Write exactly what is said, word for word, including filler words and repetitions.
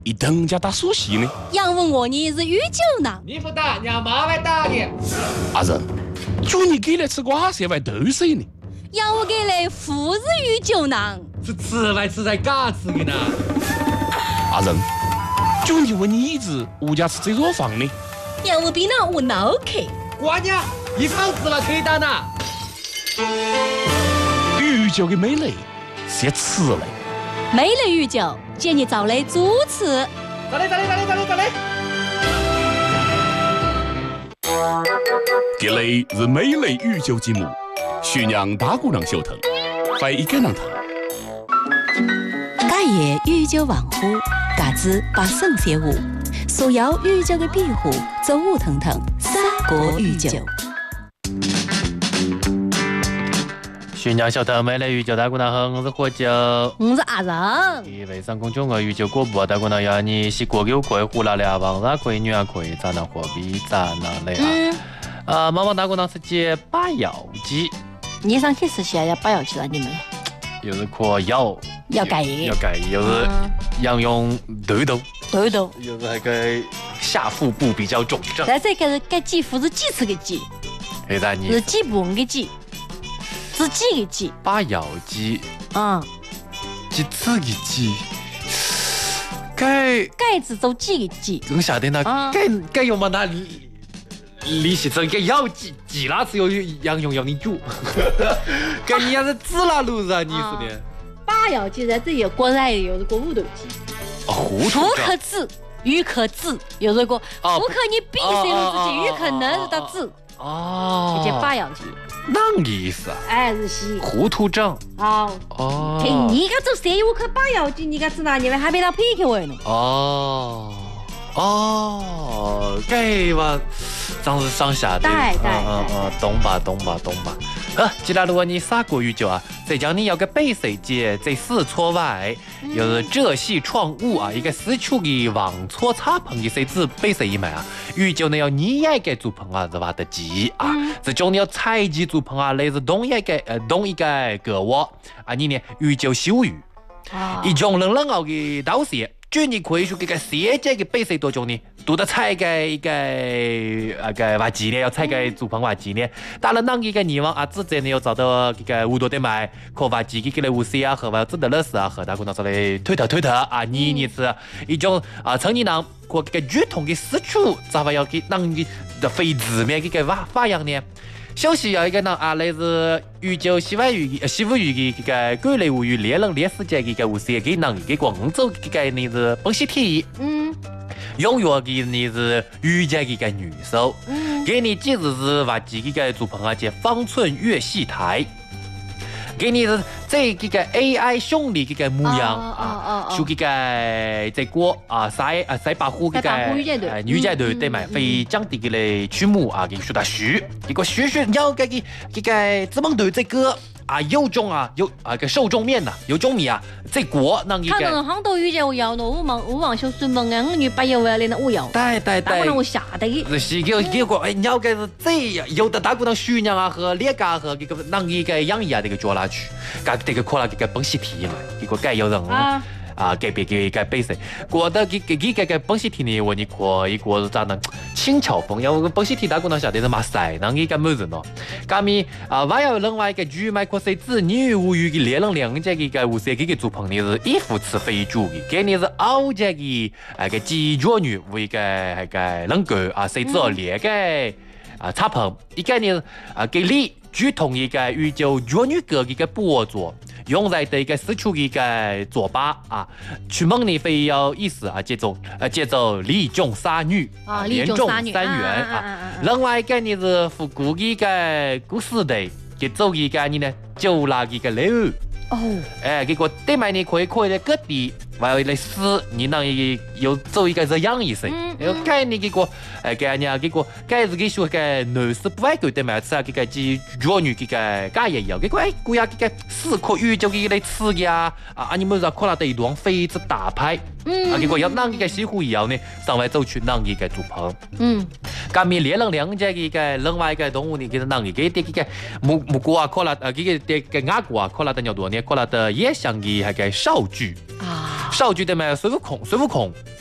一等家打属系呢？ 杨问我你是御酒囊， 你不打，让妈来打你。 阿仁，就你给来吃瓜色还斗水呢？ 杨我给来富是御酒囊， 是吃来吃才嘎吃的呢。 阿仁，就你问你一直物家吃这座房呢？ 杨我比那我脑壳。 瓜娘，一房子了可以打呢。 御酒的美类是吃嘞。 美类御酒，建议找来主持。 找来找来找来找来找来。 这类是美类御酒节目，徐娘大姑娘秀腾，快一个人头。 家业御酒王府，嘎子把圣写舞，所有御酒的庇护，走舞腾腾，三国御酒。 徐娘小头美类御酒大姑娘好，我是喝酒， 我是阿仁。 以微信公众号御酒广播大姑娘要你是国酒可以胡辣了，王茶可以女儿可以咋能货币咋能来啊？ 嗯， 啊，妈妈大姑娘是接把药剂， 你上开始写要把药剂了，你们又是可药， 要改要改，又是养用痘痘， 痘痘， 又是那个下腹部比较肿胀。 但这个是该肌肤是几次的肌， 哎，啥你？ 是基本的肌。自己的己， 把药剂， 嗯， 几次的剂，该该是走几个剂， 我晓得呢，该该用嘛那里，里是这个药剂，剂那是有养用要你煮，该你要是治那路子啊，你是的。 把药剂在这里果然有这个五斗剂， 糊涂妇可治，欲可治，有这个妇可你必须用自己，欲可能是到治， 哦， 这把药剂。 那意思啊？ 哎，是西糊涂症。 好哦。 凭你个做生意，我可把药剂，你个知道你们还没到配给我呢。 哦哦，该吧，真是上下的。 对对嗯嗯，懂吧懂吧懂吧。好，既然如果你啥国语酒啊，再讲你要个背水节，在四撮外，又是浙系创物啊，一个四处的王撮茶棚的谁子背水一买啊，语酒呢要你也给做棚啊，是吧的鸡啊，这种你要采集做棚啊，类似东一个呃东一个个窝啊，你呢语酒修语，一种人人熬的道士。就你可以说这个世界的背水多种呢，都得采个一个那个挖机呢，要采个竹棚挖机呢。打了啷一个泥王啊，自然呢要找到这个五多的买，可挖机给来五十啊，和挖真的乐事啊，和大姑娘说来推头推头啊，你你是一种啊成年人和这个剧痛的私处，咋会要给啷的非字面这个发发扬呢？小西要一个呢啊，类似宇宙西外语的西部语的这个各类物语猎人猎世界的这个五十给能给广州这个呢是本西体，嗯，永远的呢是瑜伽的个女手，嗯，给你即使是把几个组朋啊叫方寸月戏台。给你是这几个 A I 兄弟这个模样啊，就这个这个啊塞啊塞把虎这个女战队对嘛，非常的个嘞曲目啊，给说他虚，这个虚虚要这个这个怎么对这个啊有种啊有啊个受众面呐，有种米啊，这国那一个。 他那杭州遇见我要喏，我忙我忙小孙们啊，我女八幺来那我要。 对对对。 当我吓得。 是是个结果哎，你要个是这样，有的大姑娘徐娘啊和列家和这个那一个养义啊这个脚拉去，搞这个可能这个本西体了，结果该有人啊。啊，给别给给背谁？过的给给给给给本西体呢？我你可一个是咋能轻巧风？要我本西体大姑娘晓得是马赛，那个个么子喏？噶咪啊，还有另外一个剧卖可谁子女无语的猎人两家个个五十个个组朋友是一夫吃非主的，给你是澳家的那个鸡脚女为个那个人格啊，谁知道猎个啊插棚？一个呢啊给你举同一个宇宙脚女个一个播作。用在的一个四处的一个左巴啊，去蒙你非要意思啊，这种呃，这种李种杀女啊， 连中三元啊。另外一个呢是复古的一个故事的，给做一个呢就那一个礼物哦，哎，结果对面你可以可以在各地还有类似，你那一有做一个这样意思，有概念结果，哎，概念结果，该是给说个男士不爱狗对面吃啊，这个鸡脚女这个家也有，结果哎，估呀这个四颗鱼就给来吃呀，啊，你们说可能得一段非子大牌， 嗯啊，结果要啷个西湖以後呢，上位走去啷個嘅做棚。 嗯， 咁面列能兩隻嘅另外一個動物呢，其實啷個嘅啲嘅木木菇啊，可能啊，佢嘅啲嘅鴨菇啊，可能等有多呢，可能的也像嘅係嘅少巨。 啊， 少巨的咩？孫悟空，孫悟空。